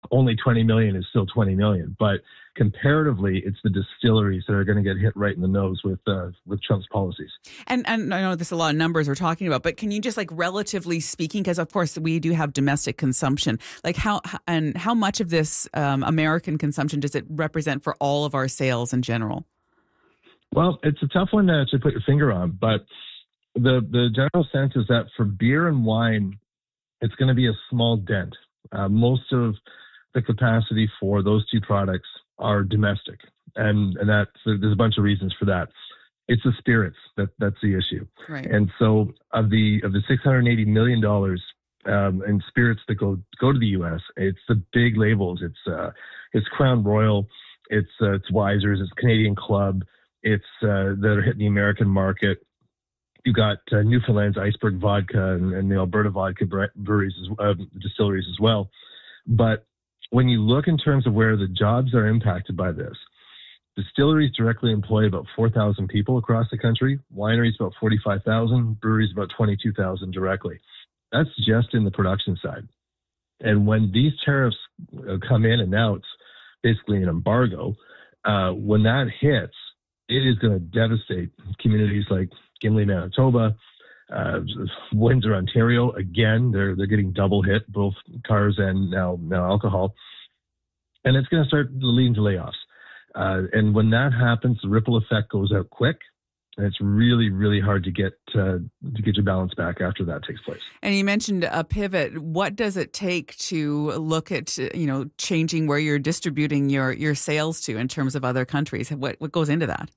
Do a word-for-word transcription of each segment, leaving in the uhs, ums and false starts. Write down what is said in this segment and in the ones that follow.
only twenty million is still twenty million. But comparatively, it's the distilleries that are going to get hit right in the nose with uh, with Trump's policies. And and I know there's a lot of numbers we're talking about, but can you just, like, relatively speaking, because of course we do have domestic consumption, like how and how much of this um, American consumption does it represent for all of our sales in general? Well, it's a tough one to, to put your finger on, but the the general sense is that for beer and wine, it's going to be a small dent. Uh, most of the capacity for those two products are domestic, and and that's there's a bunch of reasons for that. It's the spirits that that's the issue, right? And so of the of the six hundred eighty million dollars um, in spirits that go go to the U S, it's the big labels. It's uh, it's Crown Royal, it's uh, it's Wiser's, it's Canadian Club, it's uh, that are hitting the American market. You got uh, Newfoundland's Iceberg Vodka and, and the Alberta Vodka breweries, as, uh, distilleries as well. But when you look in terms of where the jobs are impacted by this, distilleries directly employ about four thousand people across the country. Wineries about forty-five thousand. Breweries about twenty-two thousand directly. That's just in the production side. And when these tariffs uh, come in, and now it's basically an embargo, uh, when that hits, it is going to devastate communities like Gimli, Manitoba, uh, Windsor, Ontario. Again, they're they're getting double hit, both cars and now now alcohol, and it's going to start leading to layoffs. Uh, and when that happens, the ripple effect goes out quick, and it's really really hard to get uh, to get your balance back after that takes place. And you mentioned a pivot. What does it take to look at you know changing where you're distributing your your sales to in terms of other countries? What what goes into that?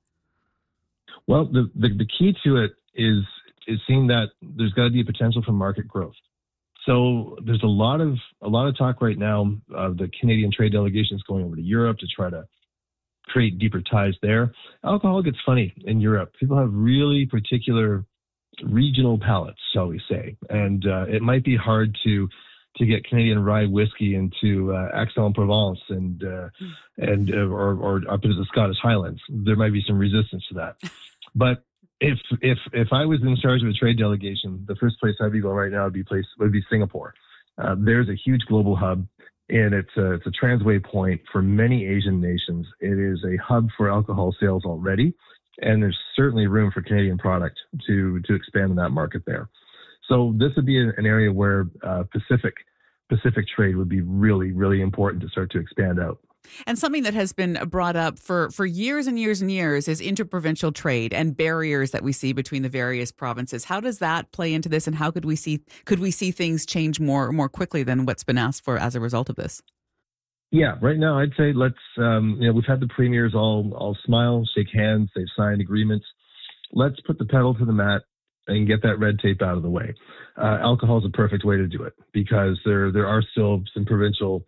Well, the, the, the key to it is is seeing that there's got to be a potential for market growth. So there's a lot of a lot of talk right now of the Canadian trade delegations going over to Europe to try to create deeper ties there. Alcohol gets funny in Europe. People have really particular regional palates, shall we say, and uh, it might be hard to to get Canadian rye whiskey into uh, Aix-en-Provence and uh, and uh, or, or up into the Scottish Highlands. There might be some resistance to that. But if if if I was in charge of a trade delegation, the first place I'd be going right now would be place would be Singapore. Uh, there's a huge global hub, and it's a, it's a transway point for many Asian nations. It is a hub for alcohol sales already, and there's certainly room for Canadian product to to expand in that market there. So this would be an area where uh, Pacific Pacific trade would be really, really important to start to expand out. And something that has been brought up for, for years and years and years is interprovincial trade and barriers that we see between the various provinces. How does that play into this, and how could we see could we see things change more more quickly than what's been asked for as a result of this? Yeah, right now I'd say let's. Um, you know, we've had the premiers all all smile, shake hands. They've signed agreements. Let's put the pedal to the mat and get that red tape out of the way. Uh, alcohol is a perfect way to do it because there there are still some provincial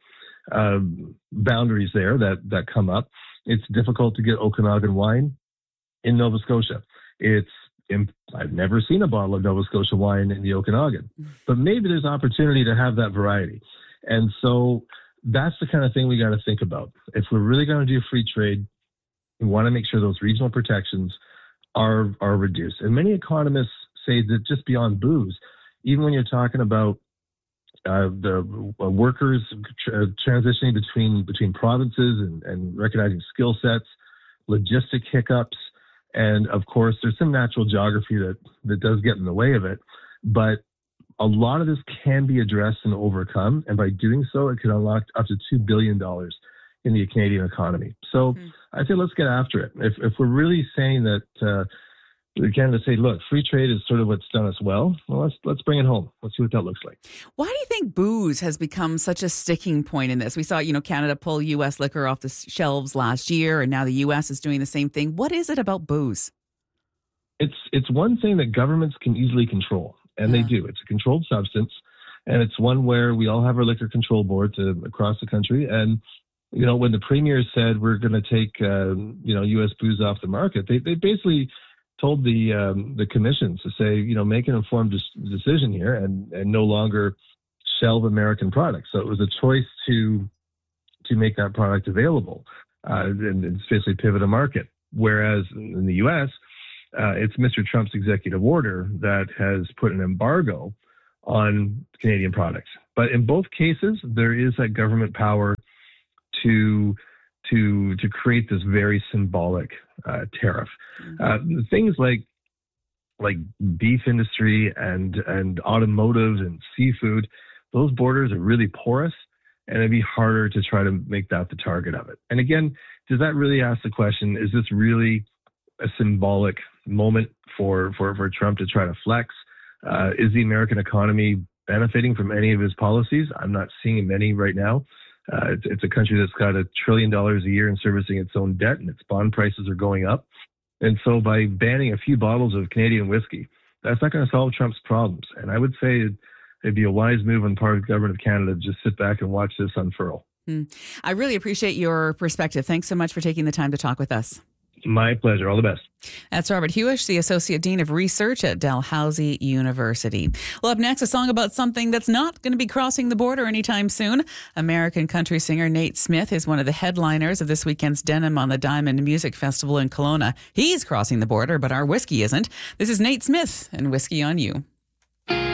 um, boundaries there that, that come up. It's difficult to get Okanagan wine in Nova Scotia. It's imp- I've never seen a bottle of Nova Scotia wine in the Okanagan, but maybe there's opportunity to have that variety. And so that's the kind of thing we got to think about. If we're really going to do free trade, we want to make sure those regional protections are are reduced. And many economists say that just beyond booze, even when you're talking about uh, the uh, workers tra- transitioning between between provinces and, and recognizing skill sets, logistic hiccups, and of course, there's some natural geography that, that does get in the way of it. But a lot of this can be addressed and overcome, and by doing so, it can unlock up to two billion dollars in the Canadian economy. So mm-hmm. I say let's get after it. If if we're really saying that, uh, again, to say, look, free trade is sort of what's done us well, well, let's let's bring it home. Let's see what that looks like. Why do you think booze has become such a sticking point in this? We saw, you know, Canada pull U S liquor off the shelves last year, and now the U S is doing the same thing. What is it about booze? It's it's one thing that governments can easily control, and yeah. they do. It's a controlled substance, and it's one where we all have our liquor control boards uh, across the country. And you know, when the premier said we're going to take uh, you know U S booze off the market, they they basically told the um, the commissions to say, you know, make an informed des- decision here and, and no longer shelve American products. So it was a choice to to make that product available uh, and, and basically pivot a market. Whereas in the U S, uh, it's Mister Trump's executive order that has put an embargo on Canadian products. But in both cases, there is that government power to to to create this very symbolic uh, tariff. Uh, things like like beef industry and and automotive and seafood, those borders are really porous, and it'd be harder to try to make that the target of it. And again, does that really ask the question, is this really a symbolic moment for for, for Trump to try to flex? Uh, is the American economy benefiting from any of his policies? I'm not seeing many right now. Uh, it's, it's a country that's got a trillion dollars a year in servicing its own debt, and its bond prices are going up. And so by banning a few bottles of Canadian whiskey, that's not going to solve Trump's problems. And I would say it'd, it'd be a wise move on the part of the government of Canada to just sit back and watch this unfurl. Mm. I really appreciate your perspective. Thanks so much for taking the time to talk with us. My pleasure. All the best. That's Robert Hewish, the Associate Dean of Research at Dalhousie University. Well, up next, a song about something that's not going to be crossing the border anytime soon. American country singer Nate Smith is one of the headliners of this weekend's Denim on the Diamond Music Festival in Kelowna. He's crossing the border, but our whiskey isn't. This is Nate Smith and Whiskey on You.